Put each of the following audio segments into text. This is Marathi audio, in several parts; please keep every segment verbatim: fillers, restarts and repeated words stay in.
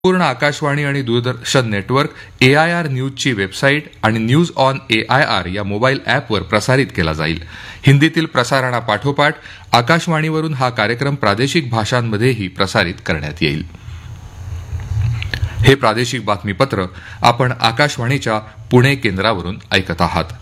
पूर्ण आकाशवाणी आणि दूरदर्शन network, A I R न्यूजची website आणि news on A I R या मोबाईल ॲपवर प्रसारित केला जाईल. हिंदीतील प्रसारणापाठोपाठ आकाशवाणीवरून हा कार्यक्रम प्रादेशिक भाषांमध्येही प्रसारित करण्यात येईल. हे प्रादेशिक बातमीपत्र आपण आकाशवाणीच्या पुणे केंद्रावरून ऐकत आहात.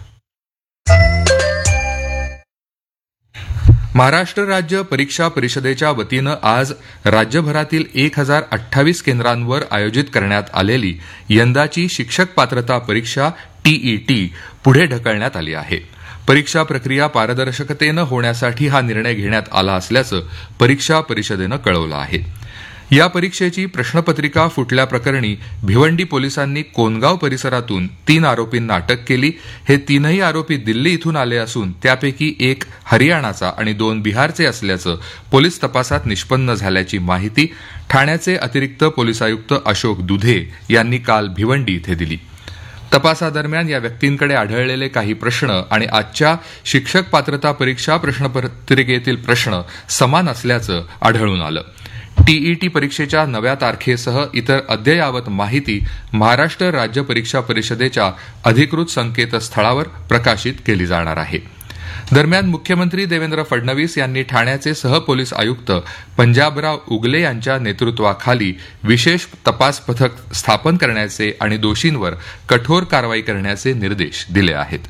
महाराष्ट्र राज्य परीक्षा परिषदेच्या वतीनं आज राज्यभरातील एक हजार अठ्ठावीस केंद्रांवर आयोजित करण्यात आलेली यंदाची शिक्षक पात्रता परीक्षा टीईटी पुढे ढकलण्यात आली आहे. परीक्षा प्रक्रिया पारदर्शकतेनं होण्यासाठी हा निर्णय घेण्यात आला असल्याचं परीक्षा परिषदेनं कळवलं आहे. या परीक्षेची प्रश्नपत्रिका फुटल्याप्रकरणी भिवंडी पोलिसांनी कोनगाव परिसरातून तीन आरोपींना अटक केली. हे तीनही आरोपी दिल्ली इथून आले असून त्यापैकी एक हरियाणाचा आणि दोन बिहारचे असल्याचं पोलीस तपासात निष्पन्न झाल्याची माहिती ठाण्याचे अतिरिक्त पोलीस आयुक्त अशोक दुधे यांनी काल भिवंडी इथे दिली. तपासादरम्यान या व्यक्तींकडे आढळलेले काही प्रश्न आणि आजच्या शिक्षक पात्रता परीक्षा प्रश्नपत्रिकेतील प्रश्न समान असल्याचं आढळून आलं. टीईटी परीक्षेच्या नव्या तारखेसह इतर अद्ययावत माहिती महाराष्ट्र राज्य परीक्षा परिषदेच्या अधिकृत संकेतस्थळावर प्रकाशित केली जाणार आहे. दरम्यान मुख्यमंत्री देवेंद्र फडणवीस यांनी ठाण्याचे सहपोलीस आयुक्त पंजाबराव उगले यांच्या नेतृत्वाखाली विशेष तपास पथक स्थापन करण्याचे आणि दोषींवर कठोर कारवाई करण्याचे निर्देश दिले आहेत.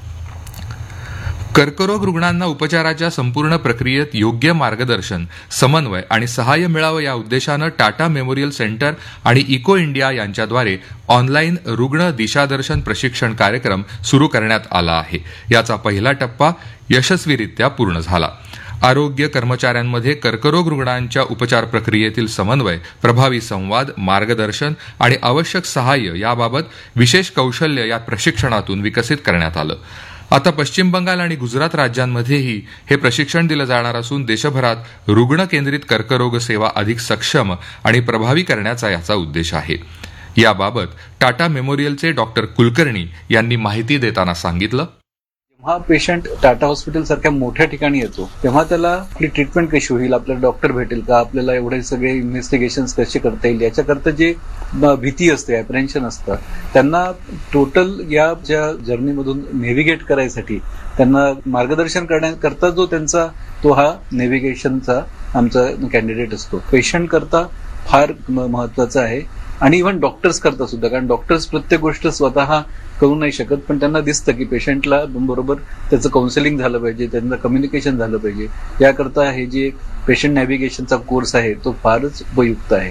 कर्करोग रुग्णांना उपचाराच्या संपूर्ण प्रक्रियेत योग्य मार्गदर्शन, समन्वय आणि सहाय्य मिळावं या उद्देशानं टाटा मेमोरियल सेंटर आणि इको इंडिया यांच्याद्वारे ऑनलाईन रुग्ण दिशादर्शन प्रशिक्षण कार्यक्रम सुरू करण्यात आला आहे. याचा पहिला टप्पा यशस्वीरित्या पूर्ण झाला. आरोग्य कर्मचाऱ्यांमध्ये कर्करोग रुग्णांच्या उपचार प्रक्रियेतील समन्वय, प्रभावी संवाद, मार्गदर्शन आणि आवश्यक सहाय्य याबाबत विशेष कौशल्य या प्रशिक्षणातून विकसित करण्यात आलं. आता पश्चिम बंगाल आणि गुजरात राज्यांमध्येही हे प्रशिक्षण दिलं जाणार असून देशभरात रुग्ण केंद्रित कर्करोग सेवा अधिक सक्षम आणि प्रभावी करण्याचा याचा उद्देश आहे. याबाबत टाटा मेमोरियलचे डॉक्टर कुलकर्णी यांनी माहिती देताना सांगितलं. जेव्हा पेशंट टाटा हॉस्पिटल सारख्या मोठ्या ठिकाणी येतो तेव्हा त्याला आपली ट्रीटमेंट कशी होईल, आपल्याला डॉक्टर भेटेल का, आपल्याला एवढे सगळे इन्व्हेस्टिगेशन कसे करता येईल याच्याकरता जे भीती असते, अप्रेन्शन असतं, त्यांना टोटल या ज्या जर्नीमधून नेव्हिगेट करायसाठी त्यांना मार्गदर्शन करण्याकरता जो त्यांचा तो हा नेव्हिगेशनचा आमचा कॅन्डिडेट असतो. पेशंट करता फार महत्वाचा आहे आणि इव्हन डॉक्टर्स करता सुद्धा, कारण डॉक्टर्स प्रत्येक गोष्ट स्वतः करू नाही शकत, पण त्यांना दिसतं की पेशंटला बरोबर त्याचं काउन्सिलिंग झालं पाहिजे, त्यांना कम्युनिकेशन झालं पाहिजे. याकरता हे जे पेशंट नॅव्हिगेशनचा कोर्स आहे तो फारच उपयुक्त आहे.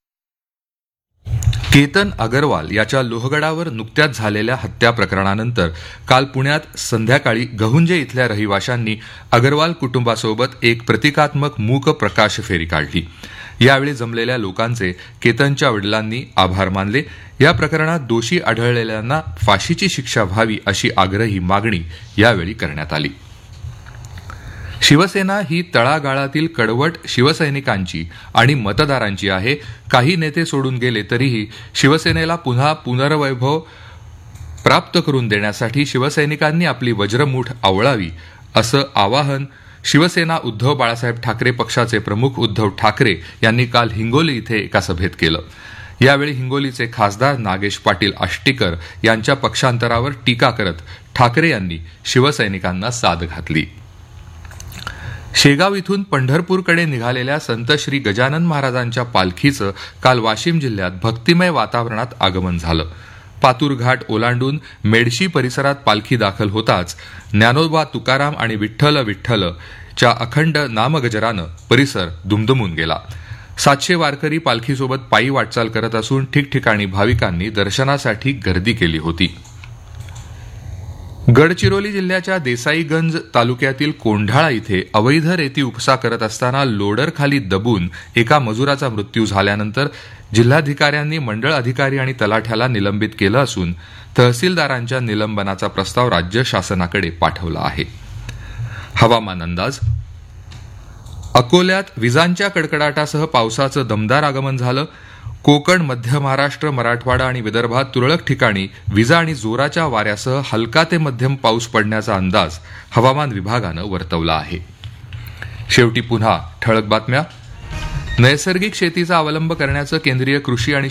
केतन अगरवाल याच्या लोहगडावर नुकत्याच झालेल्या हत्या प्रकरणानंतर काल पुण्यात संध्याकाळी गहुंजे इथल्या रहिवाशांनी अगरवाल कुटुंबासोबत एक प्रतिकात्मक मूक प्रकाश फेरी काढली. यावेळी जमलेल्या लोकांचे केतनच्या वडिलांनी आभार मानले. या प्रकरणात दोषी आढळलेल्यांना फाशीची शिक्षा व्हावी अशी आग्रही मागणी यावेळी करण्यात आली. शिवसेना ही तळागाळातील कडवट शिवसैनिकांची आणि मतदारांची आहे. काही नेते सोडून गेले तरीही शिवसेनेला पुन्हा पुनर्वैभव प्राप्त करून देण्यासाठी शिवसैनिकांनी आपली वज्रमूठ आवळावी असं आवाहन शिवसेना उद्धव बाळासाहेब ठाकरे पक्षाचे प्रमुख उद्धव ठाकरे यांनी काल हिंगोली इथे एका सभेत केलं. यावेळी हिंगोलीचे खासदार नागेश पाटील आष्टीकर यांच्या पक्षांतरावर टीका करत ठाकरे यांनी शिवसैनिकांना साद घातली. शेगाव इथून पंढरपूरकडे निघालेल्या संत श्री गजानन महाराजांच्या पालखीचं काल वाशिम जिल्ह्यात भक्तिमय वातावरणात आगमन झालं. पातूर घाट ओलांडून मेडशी परिसरात पालखी दाखल होताच ज्ञानोबा तुकाराम आणि विठ्ठल विठ्ठल च्या अखंड नामगजरानं परिसर दुमदुमून गेला. सातशे वारकरी पालखीसोबत पायी वाटचाल करत असून ठिकठिकाणी भाविकांनी दर्शनासाठी गर्दी केली होती. गडचिरोली जिल्ह्याच्या देसाईगंज तालुक्यातील कोंढाळा इथे अवैध रेती उपसा करत असताना लोडर खाली दबून एका मजुराचा मृत्यू झाल्यानंतर जिल्हाधिकाऱ्यांनी मंडळ अधिकारी आणि तलाठ्याला निलंबित केलं असून तहसीलदारांच्या निलंबनाचा प्रस्ताव राज्य शासनाकडे पाठवला आहे. हवामान अंदाज. अकोल्यात विजांच्या कडकडाटासह पावसाचं दमदार आगमन झालं. कोकण, मध्य महाराष्ट्र, मराठवाडा आणि विदर्भात तुरळक ठिकाणी विजा आणि जोराच्या वाऱ्यासह हलका ते मध्यम पाऊस पडण्याचा अंदाज हवामान विभागानं वर्तवला आहे. शेवटी पुन्हा ठळक बातम्या. नैसर्गिक शेतीचा अवलंब करण्याचं केंद्रीय कृषी आणि